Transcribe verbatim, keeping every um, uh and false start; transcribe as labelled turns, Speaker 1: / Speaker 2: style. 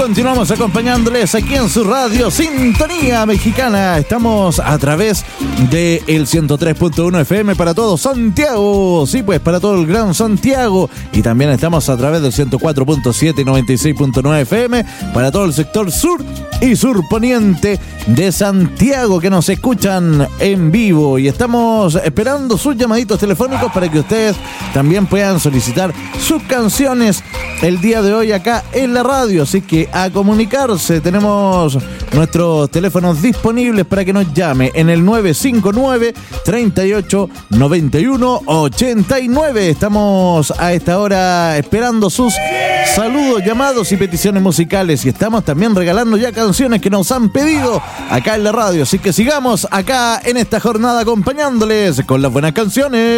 Speaker 1: continuamos acompañándoles aquí en su radio Sintonía Mexicana. Estamos a través de el ciento tres punto uno F M para todo Santiago. Sí, pues para todo el Gran Santiago. Y también estamos a través del ciento cuatro punto siete y noventa y seis punto nueve F M para todo el sector sur y sur poniente de Santiago, que nos escuchan en vivo. Y estamos esperando sus llamaditos telefónicos para que ustedes también puedan solicitar sus canciones el día de hoy acá en la radio. Así que a comunicarse, tenemos nuestros teléfonos disponibles para que nos llame en el nueve cinco nueve, treinta y ocho, noventa y uno, ochenta y nueve. Estamos a esta hora esperando sus saludos, llamados y peticiones musicales, y estamos también regalando ya canciones que nos han pedido acá en la radio. Así que sigamos acá en esta jornada acompañándoles con las buenas canciones.